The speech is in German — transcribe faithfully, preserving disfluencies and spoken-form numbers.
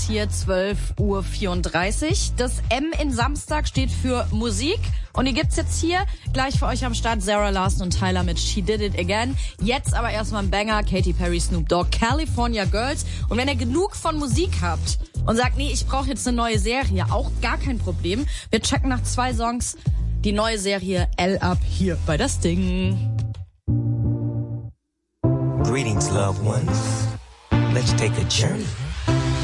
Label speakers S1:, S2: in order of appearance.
S1: hier zwölf Uhr vierunddreißig. Das M in Samstag steht für Musik. Und die gibt's jetzt hier gleich für euch am Start. Sarah Larson und Tyler mit She Did It Again. Jetzt aber erstmal ein Banger. Katy Perry, Snoop Dogg, California Girls. Und wenn ihr genug von Musik habt und sagt, nee, ich brauche jetzt eine neue Serie, auch gar kein Problem. Wir checken nach zwei Songs die neue Serie L-Up hier bei Das Ding.
S2: Greetings, loved ones. Let's take a journey